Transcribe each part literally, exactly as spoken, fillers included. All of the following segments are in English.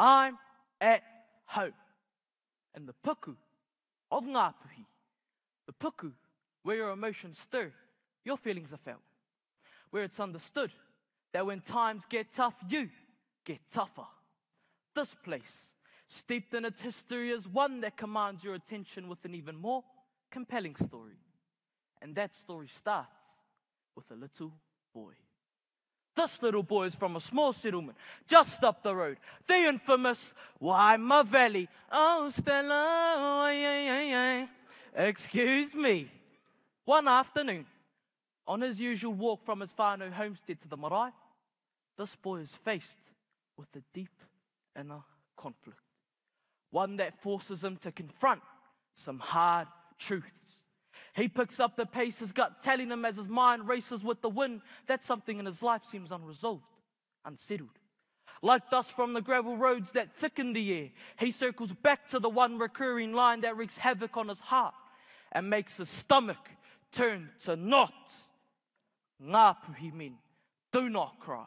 I'm at home in the puku of Ngāpuhi, the puku where your emotions stir, your feelings are felt, where it's understood that when times get tough, you get tougher. This place, steeped in its history, is one that commands your attention with an even more compelling story. And that story starts with a little boy. This little boy is from a small settlement just up the road, the infamous Waima Valley. Oh, Stella, oh, yeah, yeah, yeah. Excuse me. One afternoon, on his usual walk from his whānau homestead to the marae, this boy is faced with a deep inner conflict, one that forces him to confront some hard truths. He picks up the pace, his gut telling him as his mind races with the wind that something in his life seems unresolved, unsettled. Like dust from the gravel roads that thicken the air, he circles back to the one recurring line that wreaks havoc on his heart and makes his stomach turn to knot. Ngāpuhi men, do not cry.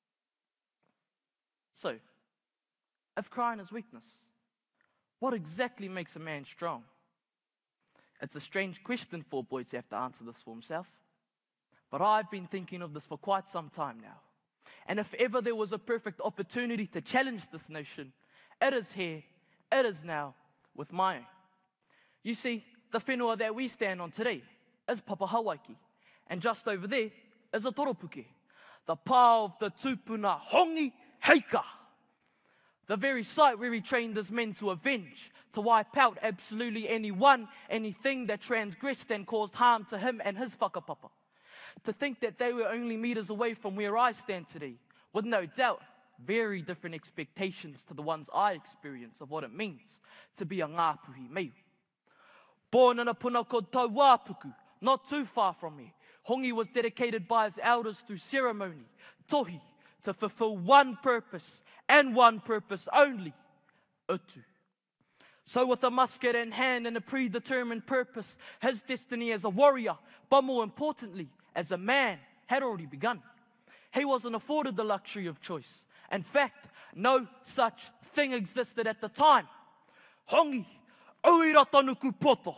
So, if crying is weakness, what exactly makes a man strong? It's a strange question for a boy to have to answer this for himself. But I've been thinking of this for quite some time now. And if ever there was a perfect opportunity to challenge this notion, it is here, it is now, with Mai. You see, the whenua that we stand on today is Papahawaiki. And just over there is a Toropuke, the pā of the tūpuna Hongi Heika. The very site where he trained his men to avenge, to wipe out absolutely anyone, anything that transgressed and caused harm to him and his whakapapa. To think that they were only meters away from where I stand today, with no doubt very different expectations to the ones I experience of what it means to be a Ngāpuhi meu. Born in a puna called Tauāpuku, not too far from me, Hongi was dedicated by his elders through ceremony, tohi, to fulfill one purpose, and one purpose only, utu. So with a musket in hand and a predetermined purpose, his destiny as a warrior, but more importantly, as a man, had already begun. He wasn't afforded the luxury of choice. In fact, no such thing existed at the time. Hongi, auira tanuku poto.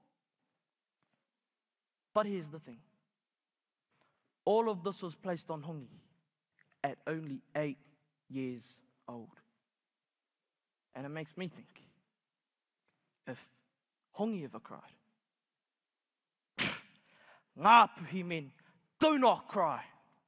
But here's the thing. All of this was placed on Hongi at only eight years old. And it makes me think, if Hongi ever cried, Ngāpuhi men, do not cry.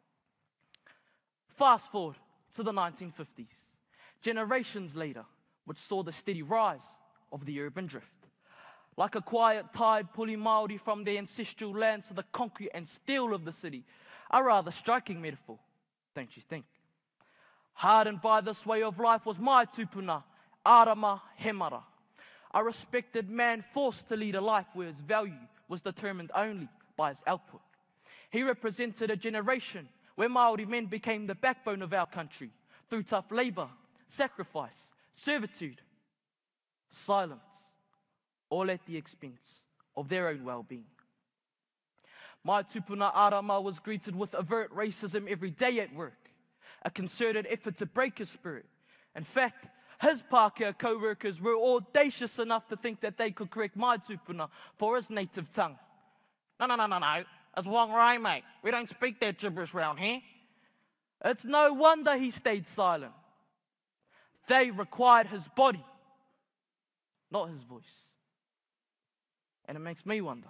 Fast forward to the nineteen fifties, generations later, which saw the steady rise of the urban drift. Like a quiet tide pulling Māori from their ancestral lands to the concrete and steel of the city, a rather striking metaphor, don't you think? Hardened by this way of life was my tupuna, Arama Hemara, a respected man forced to lead a life where his value was determined only by his output. He represented a generation where Māori men became the backbone of our country through tough labour, sacrifice, servitude, silence, all at the expense of their own well-being. My tupuna Arama was greeted with overt racism every day at work, a concerted effort to break his spirit. In fact, his Pākehā co-workers were audacious enough to think that they could correct my tupuna for his native tongue. No, no, no, no, no. It's Whangarei, mate. We don't speak that gibberish round here. It's no wonder he stayed silent. They required his body, not his voice. And it makes me wonder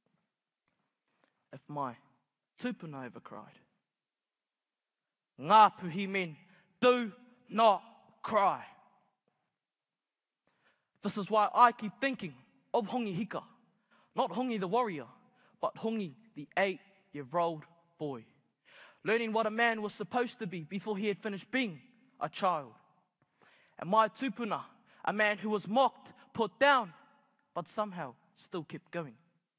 if my tupuna ever cried. Ngāpuhi men, do not cry. This is why I keep thinking of Hongi Hika. Not Hongi the warrior, but Hongi the eight-year-old boy. Learning what a man was supposed to be before he had finished being a child. And my tupuna, a man who was mocked, put down, but somehow still kept going.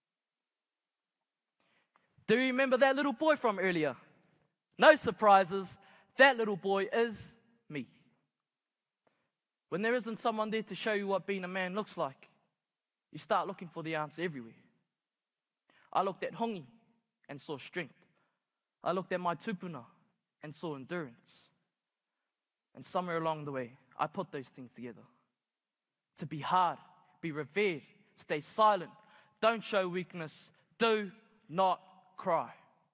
Do you remember that little boy from earlier? No surprises, that little boy is me. When there isn't someone there to show you what being a man looks like, you start looking for the answer everywhere. I looked at Hongi and saw strength. I looked at my tupuna and saw endurance. And somewhere along the way, I put those things together. To be hard, be revered, stay silent, don't show weakness, do not cry.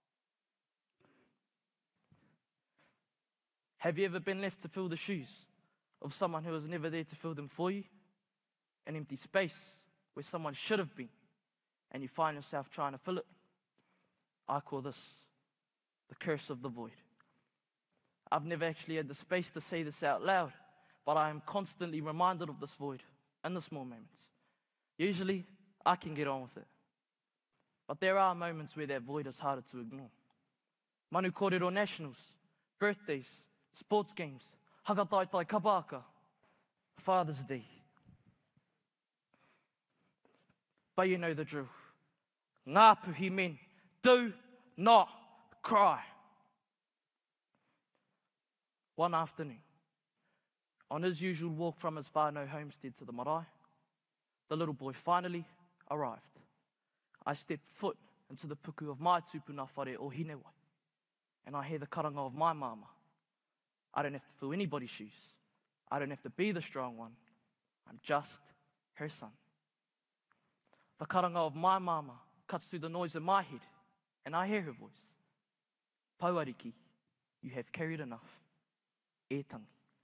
Have you ever been left to fill the shoes of someone who was never there to fill them for you? An empty space where someone should have been, and you find yourself trying to fill it? I call this the curse of the void. I've never actually had the space to say this out loud, but I am constantly reminded of this void in the small moments. Usually, I can get on with it. But there are moments where that void is harder to ignore. Manu Kōrero Nationals, birthdays, sports games, Hakataitai Kapaka, Father's Day. But you know the drill. Ngā puhi men, do not cry. One afternoon, on his usual walk from his whānau homestead to the marae, the little boy finally arrived. I stepped foot into the puku of my tupuna whare o Hinewai, and I hear the karanga of my mama. I don't have to fill anybody's shoes. I don't have to be the strong one. I'm just her son. The karanga of my mama cuts through the noise in my head, and I hear her voice. Pauariki, you have carried enough. E tangi.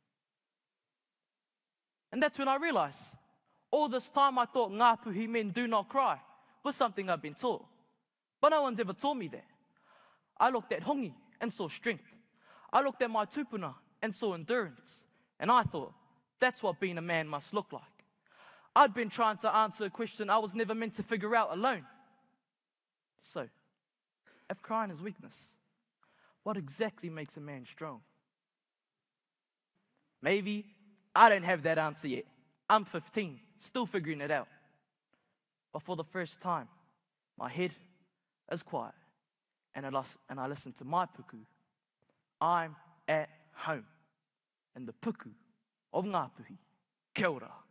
And that's when I realized, all this time I thought ngā puhi men do not cry was something I've been taught. But no one's ever taught me that. I looked at hongi and saw strength. I looked at my tupuna and saw endurance. And I thought, that's what being a man must look like. I'd been trying to answer a question I was never meant to figure out alone. So, if crying is weakness, what exactly makes a man strong? Maybe I don't have that answer yet. I'm fifteen, still figuring it out. But for the first time, my head is quiet, and I, and I listen to my puku. I'm at home in the puku of Ngā Puhi. Kia ora.